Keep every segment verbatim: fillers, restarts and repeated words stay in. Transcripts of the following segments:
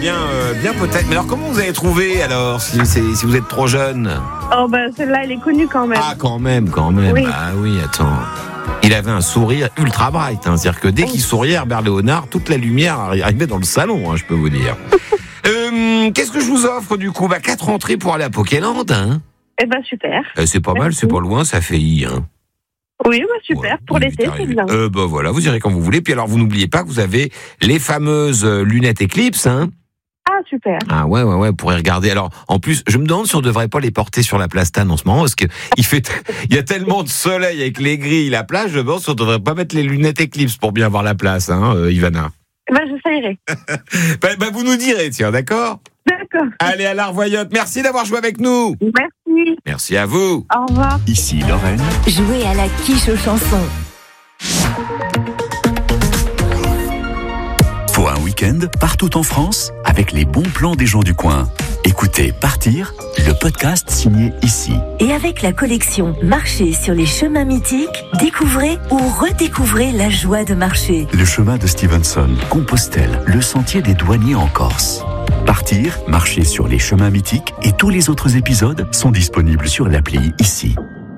Bien, euh, bien peut-être. Mais alors, comment vous avez trouvé alors, si, si, si vous êtes trop jeune? Oh bah celle-là, elle est connue quand même. Ah, quand même, quand même. Oui. Ah oui, attends. Il avait un sourire ultra bright. Hein. C'est-à-dire que dès qu'il souriait, Herbert Léonard, toute la lumière arrivait dans le salon, hein, je peux vous dire. euh, qu'est-ce que je vous offre du coup? Bah, quatre entrées pour aller à Pokéland. Hein. Eh ben super. Euh, c'est pas Merci. mal, c'est pas loin, ça fait I. Hein. Oui, bah super. Voilà, pour il est l'été, c'est arrivé. bien. Euh, bah voilà, vous irez quand vous voulez. Puis alors, vous n'oubliez pas que vous avez les fameuses euh, lunettes Eclipse, hein. Ah super. Ah ouais, ouais, ouais, pour y regarder. Alors, en plus, je me demande si on devrait pas les porter sur la place Tannes en ce moment, parce que il fait, il y a tellement de soleil avec les grilles, la plage, je me demande si on devrait pas mettre les lunettes Eclipse pour bien voir la place, hein, euh, Ivana. Eh ben j'essayerai. bah, bah, vous nous direz, tiens, d'accord? D'accord. Allez, à la revoyote. Merci d'avoir joué avec nous. Merci. Merci à vous. Au revoir. Ici Lorraine. Jouez à la quiche aux chansons. Pour un week-end, partout en France, avec les bons plans des gens du coin. Écoutez Partir, le podcast signé Ici. Et avec la collection Marcher sur les chemins mythiques, découvrez ou redécouvrez la joie de marcher. Le chemin de Stevenson, Compostelle, le sentier des douaniers en Corse. Partir, marcher sur les chemins mythiques et tous les autres épisodes sont disponibles sur l'appli Ici.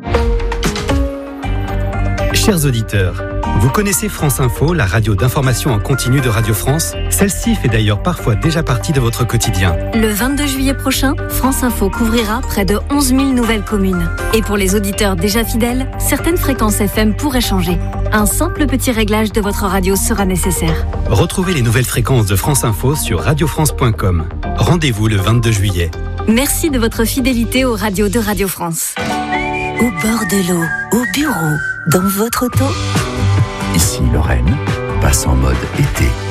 Chers auditeurs, vous connaissez France Info, la radio d'information en continu de Radio France? Celle-ci fait d'ailleurs parfois déjà partie de votre quotidien. Le vingt-deux juillet prochain, France Info couvrira près de onze mille nouvelles communes. Et pour les auditeurs déjà fidèles, certaines fréquences F M pourraient changer. Un simple petit réglage de votre radio sera nécessaire. Retrouvez les nouvelles fréquences de France Info sur radio france point com. Rendez-vous le vingt-deux juillet. Merci de votre fidélité aux radios de Radio France. Au bord de l'eau, au bureau, dans votre auto. Ici Lorraine, passe en mode été.